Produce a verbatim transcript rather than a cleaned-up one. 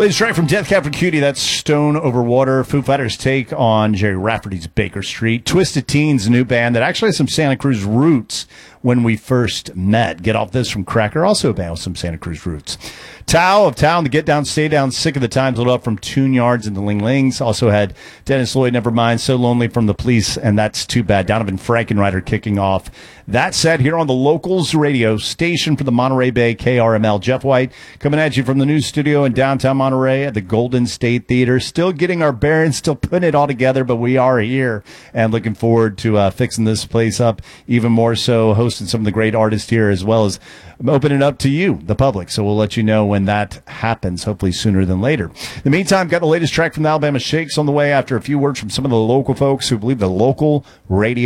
Latest track from Death Cab for Cutie, that's Stone Over Water. Foo Fighters' take on Jerry Rafferty's Baker Street. Twisted Teens, a new band that actually has some Santa Cruz roots when we first met. Get Off This from Cracker, also a band with some Santa Cruz roots. Tao of Town, the Get Down, Stay Down, Sick of the Times, lit up from Tune Yards and the Ling Lings. Also had Dennis Lloyd, Nevermind, So Lonely from the Police, and That's Too Bad. Donovan Frankenreiter kicking off. That said, here on the Locals radio station for the Monterey Bay K R M L. Jeff White coming at you from the news studio in downtown Monterey at the Golden State Theater. Still getting our bearings, still putting it all together, but we are here and looking forward to uh, fixing this place up even more so, hosting some of the great artists here as well as opening up to you, the public. So we'll let you know when that happens, hopefully sooner than later. In the meantime, got the latest track from the Alabama Shakes on the way after a few words from some of the local folks who believe the local radio